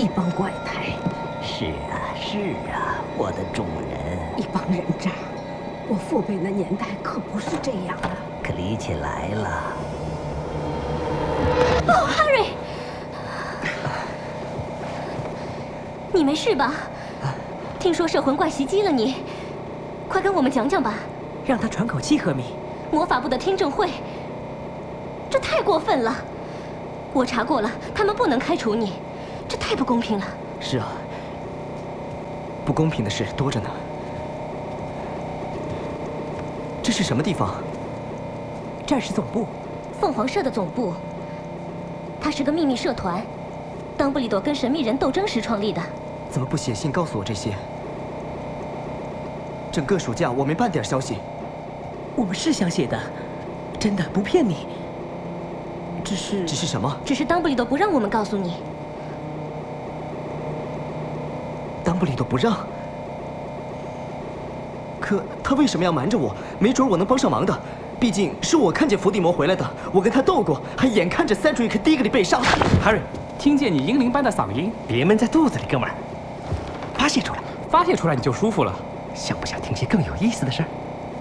一帮怪胎。 是啊，我的主人， 一帮人渣。我父辈那年代可不是这样的。 可理起来了。 哦，哈瑞，你没事吧？听说摄魂怪袭击了你，快跟我们讲讲吧。 让他喘口气，赫米。 魔法部的听证会，这太过分了。我查过了，他们不能开除你，这太不公平了。 是啊，不公平的事多着呢。这是什么地方？战士总部， 凤凰社的总部。它是个秘密社团，当布利多跟神秘人斗争时创立的。 怎么不写信告诉我这些？整个暑假我没半点消息。我们是想写的，真的不骗你。只是什么？ 只是当布利多不让我们告诉你。 当布利多不让？可他为什么要瞒着我？没准我能帮上忙的。毕竟是我看见伏地魔回来的，我跟他斗过，还眼看着Cedric第一个里被杀。 Harry， 听见你英灵般的嗓音， 别闷在肚子里，哥们儿。发泄出来， 发泄出来你就舒服了。 想不想听些更有意思的事儿？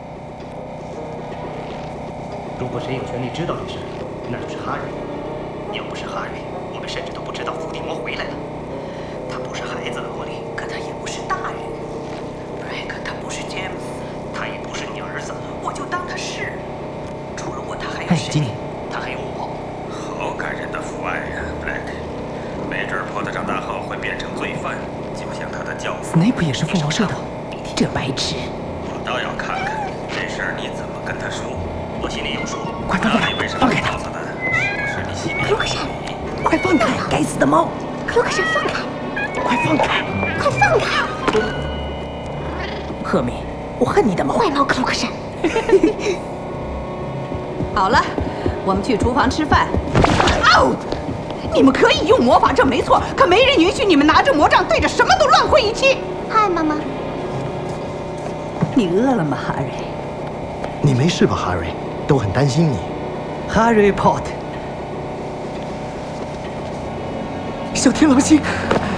如果谁有权利知道这事儿，那就是哈瑞。要不是哈瑞，我们甚至都不知道伏地魔回来了。他不是孩子，罗莉， 可他也不是大人。Rick， 他不是 James， 他也不是你儿子。 我就当他是。除了我，他还有谁？ 吉尼， 他还有我。 好感人的父爱呀 ，Black。没准波特长大后会变成罪犯，就像他的教父。 Snape 也是凤凰社的， 这白痴。 我倒要看看这事儿你怎么跟他说。 我心里有数。 快放开！ 为什么放开他！ 告诉他？是不是你心里克鲁克山， 快放开！该死的猫！ 克鲁克山，放开！ 快放开！ 快放开！ 赫米，我恨你的猫！ 坏猫克鲁克山。 好了，我们去厨房吃饭。哦，你们可以用魔法阵没错，可没人允许你们拿着魔杖对着什么都乱挥一气。 嗨，妈妈。 你饿了吗，哈瑞？ 你没事吧，哈瑞？都很担心你。 Harry Potter， 小天狼星。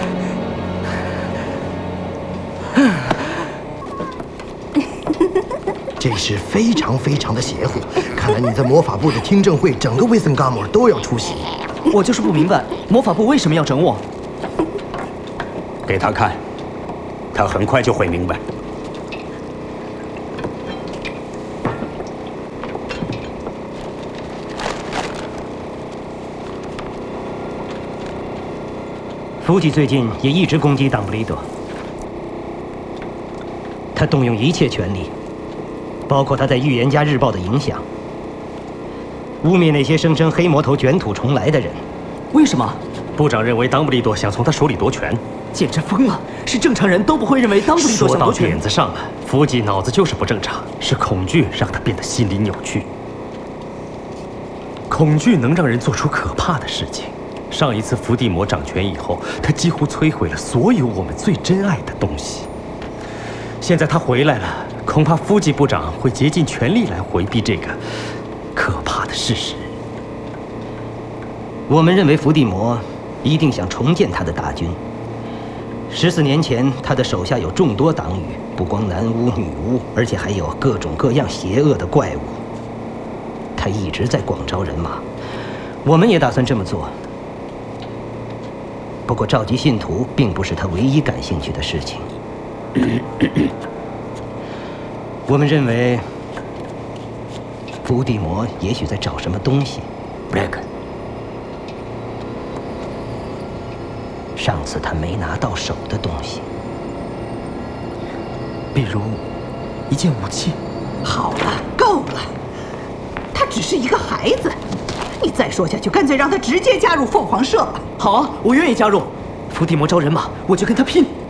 这事非常非常的邪乎，看来你在魔法部的听证会，整个威森伽姆都要出席。 我就是不明白，魔法部为什么要整我？ 给他看，他很快就会明白。 福吉最近也一直攻击邓布利多，他动用一切权力，包括他在《预言家日报》的影响，污蔑那些声称黑魔头卷土重来的人。 为什么？ 部长认为当布利多想从他手里夺权， 简直疯了！是正常人都不会认为当布利多想夺权。 说到点子上了，福吉脑子就是不正常，是恐惧让他变得心理扭曲。恐惧能让人做出可怕的事情。上一次伏地魔掌权以后，他几乎摧毁了所有我们最珍爱的东西。现在他回来了，恐怕夫吉部长会竭尽全力来回避这个可怕的事实。 我们认为伏地魔一定想重建他的大军。14年前，他的手下有众多党羽，不光男巫、女巫，而且还有各种各样邪恶的怪物。他一直在广招人马，我们也打算这么做。不过召集信徒并不是他唯一感兴趣的事情。我们认为，伏地魔也许在找什么东西。Black， 上次他没拿到手的东西， 比如一件武器。 好了，够了，他只是一个孩子。你再说下去，干脆让他直接加入凤凰社吧。 好啊，我愿意加入。伏地魔招人马，我就跟他拼。